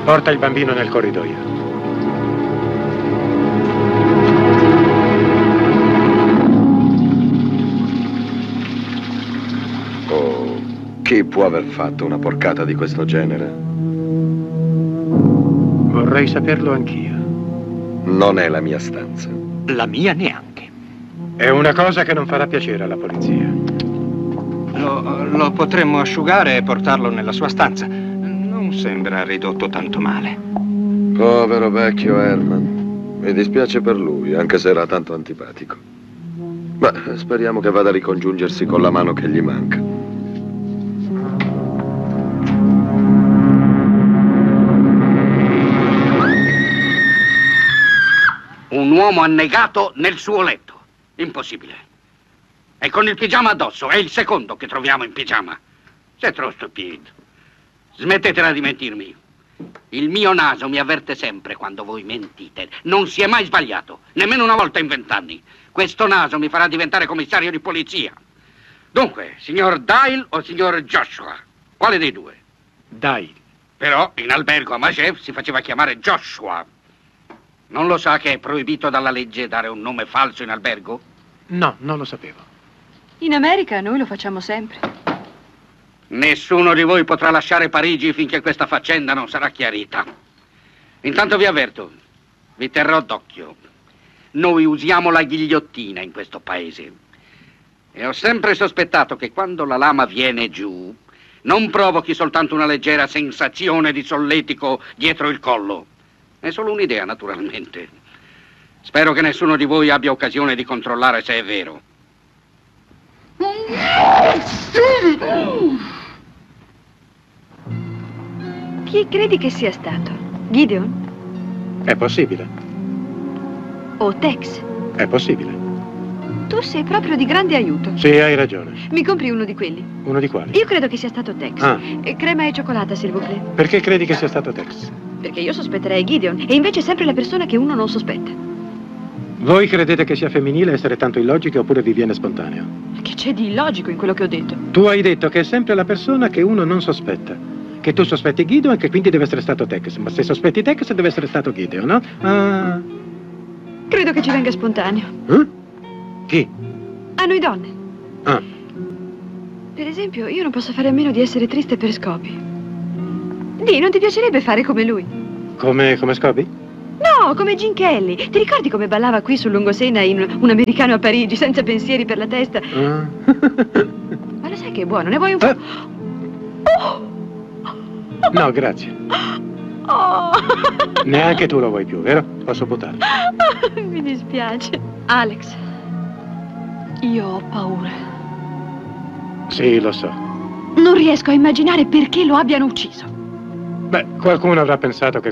Porta il bambino nel corridoio. Oh, chi può aver fatto una porcata di questo genere? Vorrei saperlo anch'io. Non è la mia stanza. La mia neanche. È una cosa che non farà piacere alla polizia. Lo potremmo asciugare e portarlo nella sua stanza. Non sembra ridotto tanto male. Povero vecchio Herman. Mi dispiace per lui, anche se era tanto antipatico. Beh, speriamo che vada a ricongiungersi con la mano che gli manca. Un uomo annegato nel suo letto. Impossibile. E con il pigiama addosso. È il secondo che troviamo in pigiama. Sei troppo stupido. Smettetela di mentirmi. Il mio naso mi avverte sempre quando voi mentite. Non si è mai sbagliato, nemmeno una volta in 20 anni. Questo naso mi farà diventare commissario di polizia. Dunque, signor Dial o signor Joshua? Quale dei due? Dai. Però in albergo a Majev si faceva chiamare Joshua. Non lo sa che è proibito dalla legge dare un nome falso in albergo? No, non lo sapevo. In America noi lo facciamo sempre. Nessuno di voi potrà lasciare Parigi finché questa faccenda non sarà chiarita. Intanto vi avverto, vi terrò d'occhio. Noi usiamo la ghigliottina in questo paese. E ho sempre sospettato che quando la lama viene giù, non provochi soltanto una leggera sensazione di solletico dietro il collo. È solo un'idea, naturalmente. Spero che nessuno di voi abbia occasione di controllare se è vero. Chi credi che sia stato? Gideon? È possibile. O Tex? È possibile. Tu sei proprio di grande aiuto. Sì, hai ragione. Mi compri uno di quelli? Uno di quali? Io credo che sia stato Tex. Ah. Crema e cioccolata, s'il vous plaît. Perché credi che sia stato Tex? Perché io sospetterei Gideon, e invece è sempre la persona che uno non sospetta. Voi credete che sia femminile essere tanto illogiche oppure vi viene spontaneo? Che c'è di illogico in quello che ho detto? Tu hai detto che è sempre la persona che uno non sospetta. Che tu sospetti Gideon e che quindi deve essere stato Tex. Ma se sospetti Tex deve essere stato Gideon, no? Ah. Credo che ci venga spontaneo. Chi? A noi donne. Ah. Per esempio, io non posso fare a meno di essere triste per Scobie. Dì, non ti piacerebbe fare come lui? Come Scobie? No, come Gene Kelly. Ti ricordi come ballava qui sul Lungosena in Un americano a Parigi, senza pensieri per la testa? Ah. Ma lo sai che è buono? Ne vuoi un po'? No, grazie. Oh. Neanche tu lo vuoi più, vero? Posso butarlo. Mi dispiace. Alex, io ho paura. Sì, lo so. Non riesco a immaginare perché lo abbiano ucciso. Beh, qualcuno avrà pensato che